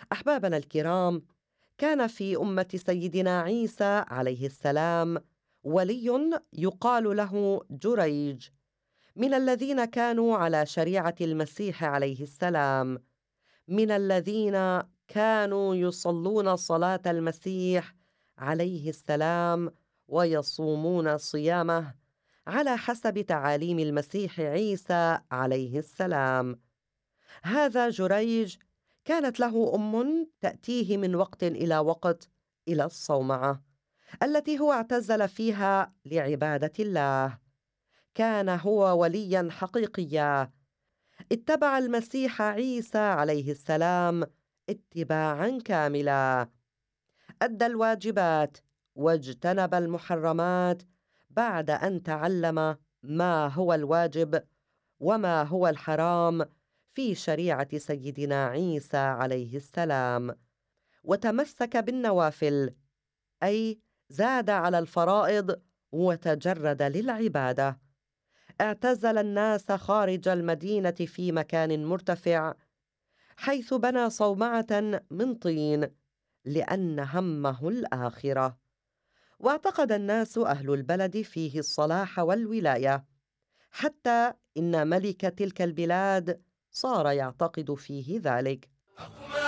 أحبابنا الكرام، كان في أمة سيدنا عيسى عليه السلام ولي يقال له جريج، من الذين كانوا على شريعة المسيح عليه السلام، من الذين كانوا يصلون صلاة المسيح عليه السلام ويصومون صيامه على حسب تعاليم المسيح عيسى عليه السلام. هذا جريج كانت له أم تأتيه من وقت إلى وقت إلى الصومعة التي هو اعتزل فيها لعبادة الله. كان هو وليا حقيقيا، اتبع المسيح عيسى عليه السلام اتباعا كاملا، أدى الواجبات واجتنب المحرمات بعد أن تعلم ما هو الواجب وما هو الحرام في شريعة سيدنا عيسى عليه السلام، وتمسك بالنوافل، أي زاد على الفرائض وتجرد للعبادة. اعتزل الناس خارج المدينة في مكان مرتفع، حيث بنى صومعة من طين لأن همه الآخرة. واعتقد الناس أهل البلد فيه الصلاح والولاية، حتى إن ملك تلك البلاد صار يعتقد فيه ذلك.